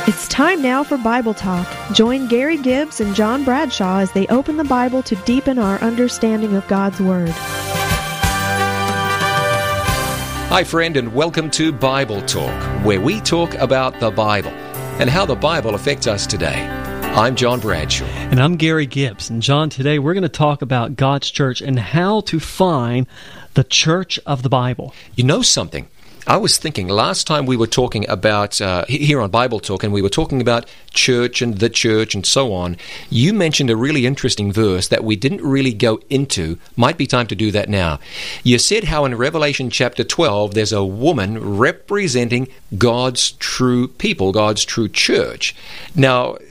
It's time now for Bible Talk. Join Gary Gibbs and John Bradshaw as they open the Bible to deepen our understanding of God's Word. Hi, friend, and welcome to Bible Talk, where we talk about the Bible and how the Bible affects us today. I'm John Bradshaw. And I'm Gary Gibbs. And John, today we're going to talk about God's church and how to find the church of the Bible. You know something? I was thinking last time we were talking about, here on Bible Talk, and we were talking about church and the church and so on, you mentioned a really interesting verse that we didn't really go into. Might be time to do that now. You said how in Revelation chapter 12, there's a woman representing God's true people, God's true church. Now,